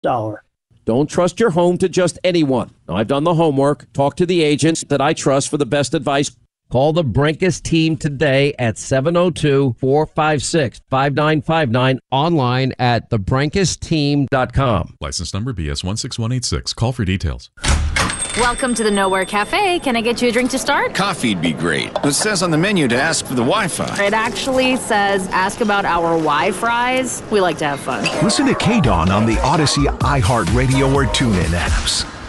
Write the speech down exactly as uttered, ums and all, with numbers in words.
dollar. Don't trust your home to just anyone. I've done the homework. Talk to the agents that I trust for the best advice. Call the Brinkus team today at seven oh two, four five six, five nine five nine, online at the brinkus team dot com. License number B S one six one eight six. Call for details. Welcome to the Nowhere Cafe. Can I get you a drink to start? Coffee'd be great. It says on the menu to ask for the Wi-Fi. It actually says ask about our Wi-Fries. We like to have fun. Listen to K-Dawn on the Odyssey, iHeartRadio, or TuneIn apps.